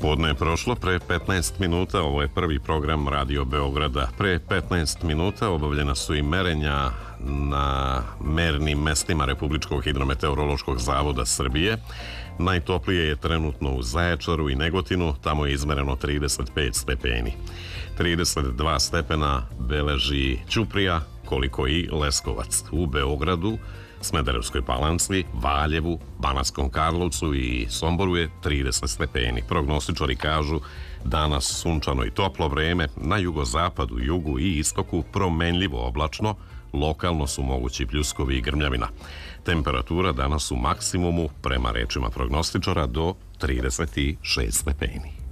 Podne je prošlo pre 15 minuta, ovo je prvi program Radio Beograda. Pre 15 minuta obavljena su i merenja na mernim mestima Republičkog hidrometeorološkog zavoda Srbije. Najtoplije je trenutno u Zaječaru i Negotinu, tamo je izmereno 35 stepeni. 32 stepena beleži Ćuprija, koliko i Leskovac. U Beogradu, Smederevskoj Palanci, Valjevu, Banatskom Karlovcu i Somboru je 30 stepeni. Prognostičari kažu danas sunčano i toplo vreme, na jugozapadu, jugu i istoku promenljivo oblačno, lokalno su mogući pljuskovi i grmljavina. Temperatura danas u maksimumu, prema rečima prognostičara, do 36 stepeni.